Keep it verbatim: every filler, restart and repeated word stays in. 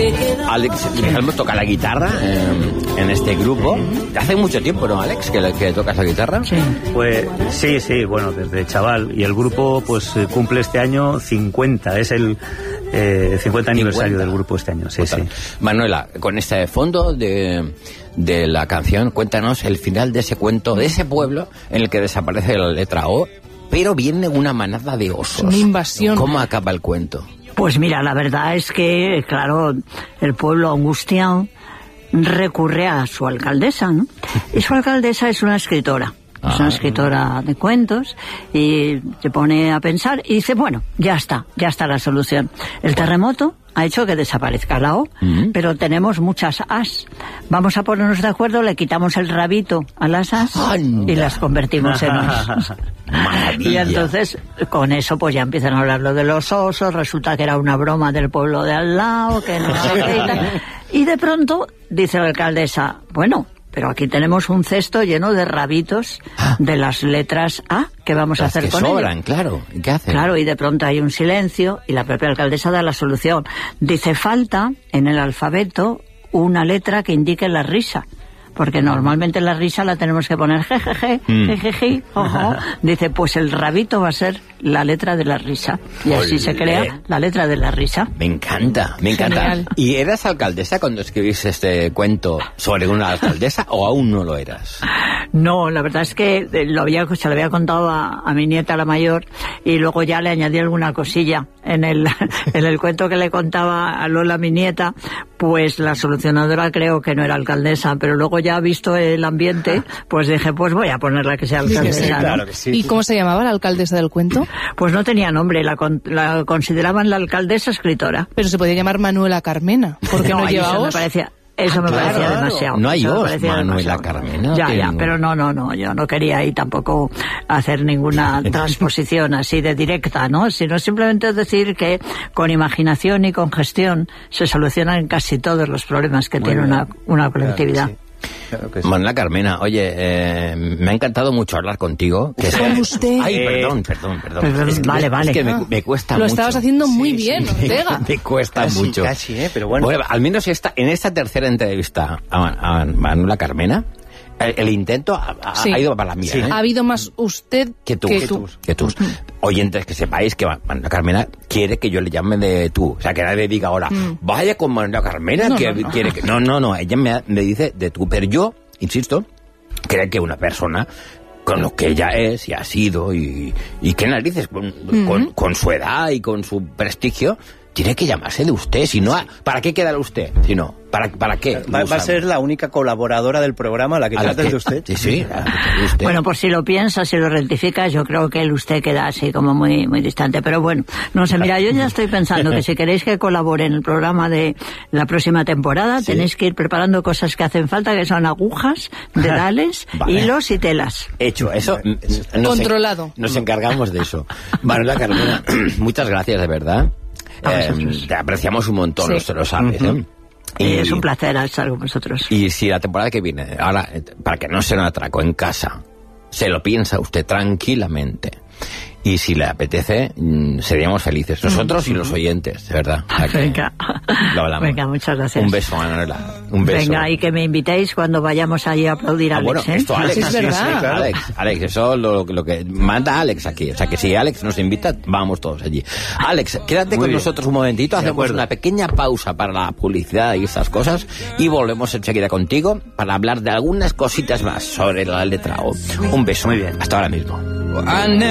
Alex Grijalbo toca la guitarra eh, en este grupo. Hace mucho tiempo, ¿no, Alex, que, que tocas la guitarra? Sí. Pues sí, sí, bueno, desde chaval. Y el grupo pues cumple este año cincuenta, es el eh, cincuenta aniversario del grupo este año. Sí, sí. Manuela, con este fondo de, de la canción, cuéntanos el final de ese cuento, de ese pueblo en el que desaparece la letra O, pero viene una manada de osos. Una invasión. ¿Cómo acaba el cuento? Pues mira, la verdad es que, claro, el pueblo angustiado recurre a su alcaldesa, ¿no? Y su alcaldesa es una escritora. Ah, es una escritora de cuentos y se pone a pensar y dice, bueno, ya está, ya está la solución. El terremoto ha hecho que desaparezca la O, uh-huh. pero tenemos muchas As. Vamos a ponernos de acuerdo, le quitamos el rabito a las As ¡Anda! Y las convertimos en Os. Y entonces, con eso, pues ya empiezan a hablar lo de los osos, resulta que era una broma del pueblo de al lado, que no sé qué y tal. Y de pronto, dice la alcaldesa, bueno, pero aquí tenemos un cesto lleno de rabitos ah. de las letras A. ¿Qué vamos las a hacer que con sobran, ello? Claro. ¿Y qué hacen? Claro, y de pronto hay un silencio y la propia alcaldesa da la solución. Dice, falta en el alfabeto una letra que indique la risa. Porque normalmente la risa la tenemos que poner jejeje, mm. jejeje, ojo. Dice, pues el rabito va a ser la letra de la risa. Y así Olé. Se crea la letra de la risa. Me encanta, me encanta. Genial. ¿Y eras alcaldesa cuando escribiste este cuento sobre una alcaldesa o aún no lo eras? No, la verdad es que lo había, se lo había contado a, a mi nieta, la mayor, y luego ya le añadí alguna cosilla. En el, en el cuento que le contaba a Lola, mi nieta, pues la solucionadora creo que no era alcaldesa, pero luego ya visto el ambiente, pues dije, pues voy a ponerla que sea alcaldesa. Sí, ¿no? claro que sí. ¿Y cómo se llamaba la alcaldesa del cuento? Pues no tenía nombre, la, con, la consideraban la alcaldesa escritora. Pero se podía llamar Manuela Carmena, porque no, no lleva eso os. me parecía, eso ah, me claro, parecía claro. demasiado. No hay os, Manuela demasiado. Carmena. Ya, ya, ningún... pero no, no, no, yo no quería ahí tampoco hacer ninguna transposición así de directa, ¿no? Sino simplemente decir que con imaginación y con gestión se solucionan casi todos los problemas que Muy tiene una, una colectividad. Claro, sí. Claro que sí. Manuela Carmena, oye, eh, me ha encantado mucho hablar contigo. Que Con usted. Ay, perdón, perdón, perdón. Perdón, es que, vale, vale. Es que me, me cuesta Lo mucho. estabas haciendo muy Sí, bien, sí. Ortega. Me cuesta Casi, mucho. casi, ¿eh? Pero bueno. Bueno, al menos esta, en esta tercera entrevista a, a Manuela Carmena, el, el intento ha, ha, Sí. ha ido para la mía. Sí. ¿eh? Ha habido más usted Que tú, que que tú. tú, que tú. Oyentes, que sepáis que Manuela Carmena quiere que yo le llame de tú. O sea, que nadie diga ahora, Mm. vaya con Manuela Carmena, No, que no, no. quiere que... No, no, no, ella me, me dice de tú. Pero yo, insisto, creo que una persona con lo que ella es y ha sido y, y qué narices, con, Mm-hmm. con, con su edad y con su prestigio, tiene que llamarse de usted. Si no, ¿para qué queda usted? Si no, ¿para, para qué? Va, va a ser la única colaboradora del programa a la que trates de usted. Sí, sí. De usted. Bueno, por si lo piensas, si lo rectificas, yo creo que el usted queda así como muy muy distante. Pero bueno, no sé, mira, yo ya estoy pensando que si queréis que colabore en el programa de la próxima temporada, Sí. tenéis que ir preparando cosas que hacen falta, que son agujas, dedales, Vale. hilos y telas. Hecho, eso. Nos Controlado. en- nos encargamos de eso. Manuela Carmena, muchas gracias, de verdad. Eh, te apreciamos un montón, Sí. esto lo sabes. ¿eh? Y es un placer estar con vosotros. Y si la temporada que viene, ahora, eh, para que no sea un atraco en casa, se lo piensa usted tranquilamente. Y si le apetece, mmm, seríamos felices. Nosotros y los oyentes, de verdad. O sea que Venga. lo hablamos. Venga, muchas gracias. Un beso, Manuela. Un beso. Venga, y que me invitéis cuando vayamos allí a aplaudir a Ah, Alex, bueno, ¿eh? esto Alex, Sí, es verdad. claro. Alex, Alex, eso lo, lo que manda Alex aquí. O sea, que si Alex nos invita, vamos todos allí. Alex, quédate Muy con bien. nosotros un momentito, De hacemos acuerdo. una pequeña pausa para la publicidad y estas cosas y volvemos enseguida contigo para hablar de algunas cositas más sobre la letra O. Un beso. Muy bien. Hasta ahora mismo. I never